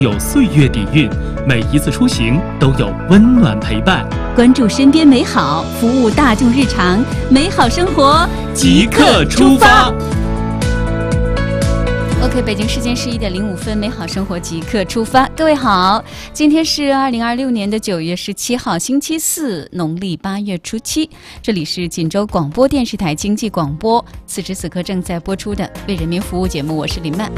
有岁月底蕴，每一次出行都有温暖陪伴。 关注身边美好，服务大众日常，美好生活即刻出发。 OK， 北京时间11点05分，美好生活即刻出发。各位好，今天是2026年的9月17号，星期四，农历8月初7。这里是锦州广播电视台经济广播，此时此刻正在播出的为人民服务节目，我是林曼。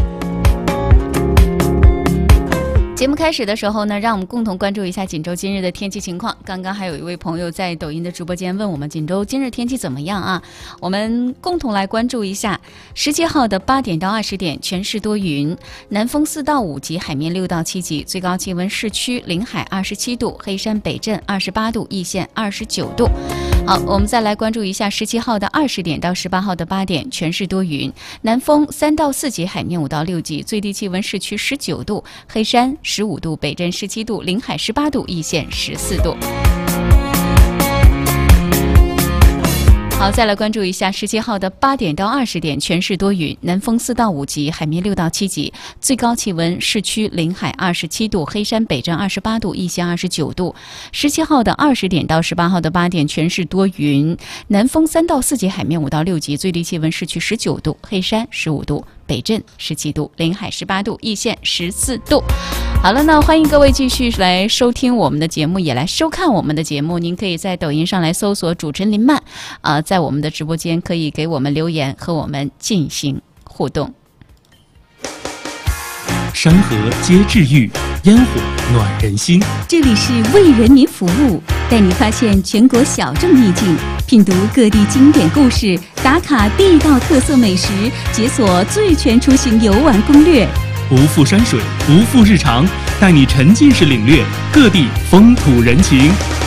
节目开始的时候呢，让我们共同关注一下锦州今日的天气情况。刚刚还有一位朋友在抖音的直播间问我们锦州今日天气怎么样啊？我们共同来关注一下。17号的8点到20点，全市多云，南风4到5级，海面6到7级，最高气温市区临海27度，黑山北镇28度，易县29度。好，我们再来关注一下17号的20点到18号的8点，全市多云，南风3到4级，海面5到6级，最低气温市区19度，黑山15度，北镇17度，临海18度，易县14度。好，再来关注一下17号的8点到20点，全市多云，南风4到5级，海面6到7级，最高气温市区临海27度，黑山北镇28度，易县29度。17号的20点到18号的8点，全市多云，南风3到4级，海面5到6级，最低气温市区19度，黑山15度，北镇17度，临海18度，易县14度。好了，那欢迎各位继续来收听我们的节目，也来收看我们的节目。您可以在抖音上来搜索主持人林曼，在我们的直播间可以给我们留言，和我们进行互动。 山河皆治愈，烟火暖人心。 这里是为人民服务，带你发现全国小众秘境，品读各地经典故事，打卡地道特色美食，解锁最全出行游玩攻略。 不负山水，不负日常，带你沉浸式领略各地风土人情。